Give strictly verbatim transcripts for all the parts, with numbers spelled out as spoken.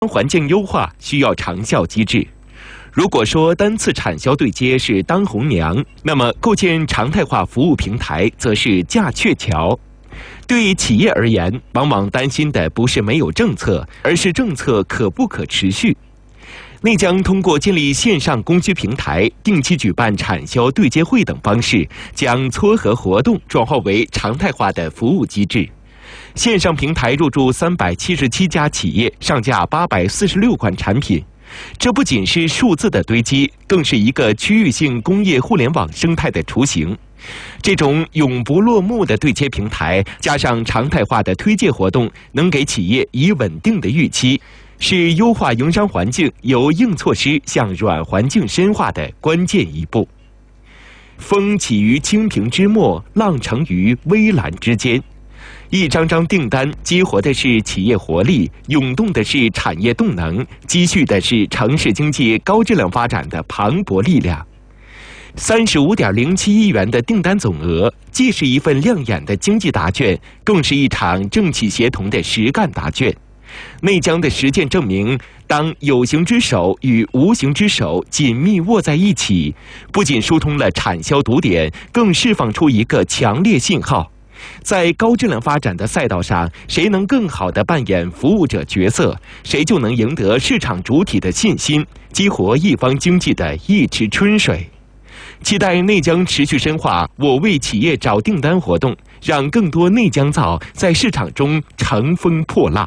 环境优化需要长效机制。如果说单次产销对接是当红娘，那么构建常态化服务平台则是架鹊桥。对企业而言，往往担心的不是没有政策，而是政策可不可持续。内江通过建立线上供需平台、定期举办产销对接会等方式，将撮合活动转化为常态化的服务机制。线上平台入驻三百七十七家企业，上架八百四十六款产品。这不仅是数字的堆积，更是一个区域性工业互联网生态的雏形。这种永不落幕的对接平台，加上常态化的推介活动，能给企业以稳定的预期，是优化营商环境由硬措施向软环境深化的关键一步。风起于青萍之末，浪成于微澜之间。一张张订单激活的是企业活力，涌动的是产业动能，积蓄的是城市经济高质量发展的磅礴力量。三十五点零七亿元的订单总额，既是一份亮眼的经济答卷，更是一场政企协同的实干答卷。内江的实践证明，当有形之手与无形之手紧密握在一起，不仅疏通了产销堵点，更释放出一个强烈信号。在高质量发展的赛道上，谁能更好地扮演服务者角色，谁就能赢得市场主体的信心，激活一方经济的一池春水。期待内江持续深化我为企业找订单活动，让更多内江皂在市场中乘风破浪。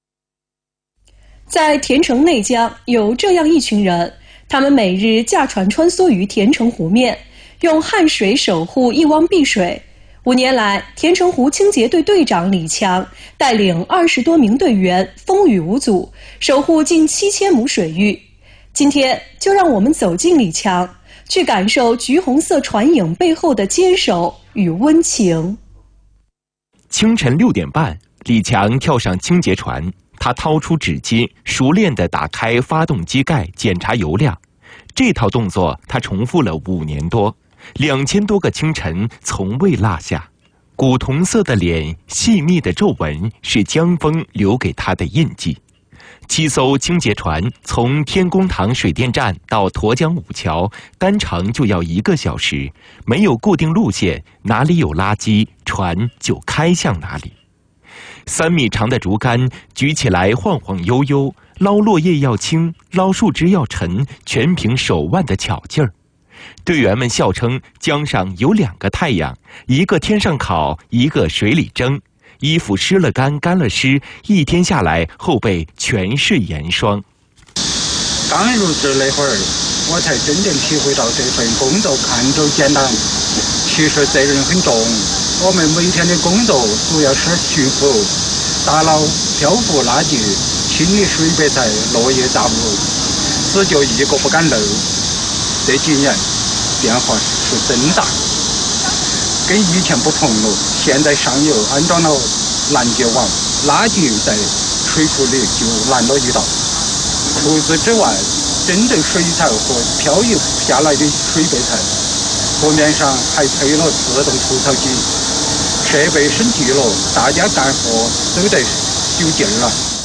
在田城内江有这样一群人，他们每日驾船穿梭于田城湖面，用汗水守护一汪碧水。五年来，田城湖清洁队队长李强带领二十多名队员风雨无阻，守护近七千亩水域。今天就让我们走进李强，去感受橘红色船影背后的坚守与温情。 清晨六点半，李强跳上清洁船，他掏出纸巾，熟练地打开发动机盖，检查油量。这套动作他重复了五年多。两千多个清晨从未落下，古铜色的脸，细密的皱纹是江风留给他的印记。七艘清洁船从天宫塘水电站到沱江五桥，单程就要一个小时，没有固定路线，哪里有垃圾，船就开向哪里。三米长的竹竿举起来晃晃悠悠，捞落叶要轻，捞树枝要沉，全凭手腕的巧劲儿。队员们笑称江上有两个太阳，一个天上烤，一个水里蒸。衣服湿了干，干了湿，一天下来后背全是盐霜。 刚入职那会儿，我才真正体会到这份工作看着简单，其实责任很重。我们每天的工作主要是巡抚、打捞、漂浮垃圾、清理水白菜、落叶杂物，只就一个不敢漏。这几年变化是真大，跟以前不同了。现在上游安装了拦截网，垃圾在水库里就拦了一道。除此之外，真正水草和漂移下来的水白菜，河面上还配了自动除草机，设备升级了，大家干活都得有劲儿了。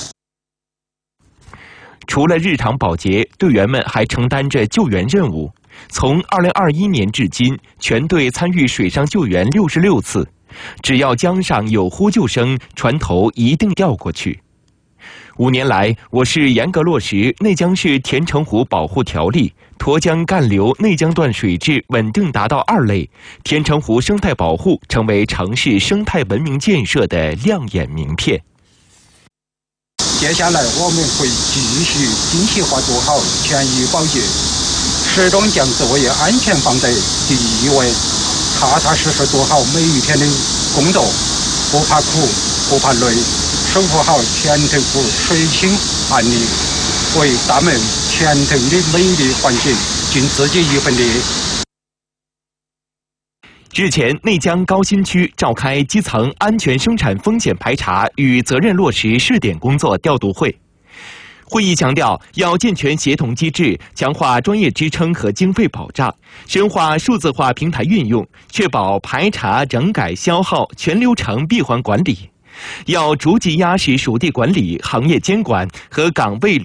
除了日常保洁，队员们还承担着救援任务。从二零二一年至今，全队参与水上救援六十六次。只要江上有呼救声，船头一定调过去。五年来，我市严格落实内江市田城湖保护条例，沱江干流内江段水质稳定达到二类，田城湖生态保护成为城市生态文明建设的亮眼名片。 接下来我们会继续精细化做好权益保洁，始终将作业安全放在第一位，踏踏实实做好每一天的工作，不怕苦，不怕累，守护好田城湖水清岸丽，为咱们田城的美丽环境尽自己一份力。 日前，内江高新区召开基层安全生产风险排查与责任落实试点工作调度会。会议强调，要健全协同机制，强化专业支撑和经费保障，深化数字化平台运用，确保排查整改消耗全流程闭环管理。 要逐级压实属地管理、行业监管和岗位